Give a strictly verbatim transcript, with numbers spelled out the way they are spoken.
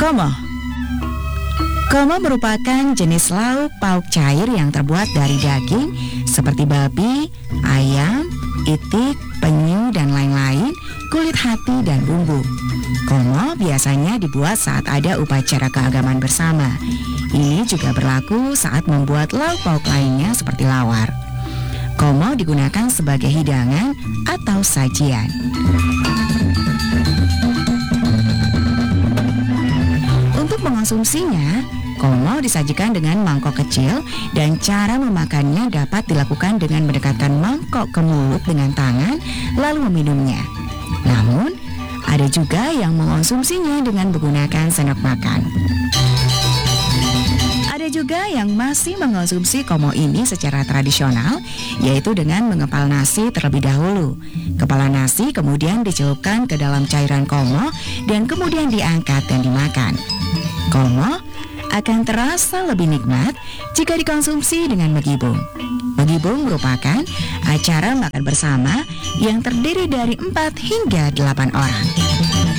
Komo. Komo merupakan jenis lauk pauk cair yang terbuat dari daging seperti babi, ayam, itik, penyu, dan lain-lain, kulit hati, dan bumbu. Komo biasanya dibuat saat ada upacara keagamaan bersama. Ini juga berlaku saat membuat lauk pauk lainnya seperti lawar. Komo digunakan sebagai hidangan atau sajian. Untuk mengonsumsinya, komo disajikan dengan mangkok kecil dan cara memakannya dapat dilakukan dengan mendekatkan mangkok ke mulut dengan tangan lalu meminumnya. Namun, ada juga yang mengonsumsinya dengan menggunakan sendok makan. Ada juga yang masih mengonsumsi komo ini secara tradisional, yaitu dengan mengepal nasi terlebih dahulu. Kepala nasi kemudian dicelupkan ke dalam cairan komo dan kemudian diangkat dan dimakan. Komo akan terasa lebih nikmat jika dikonsumsi dengan megibung. Megibung merupakan acara makan bersama yang terdiri dari empat hingga delapan orang.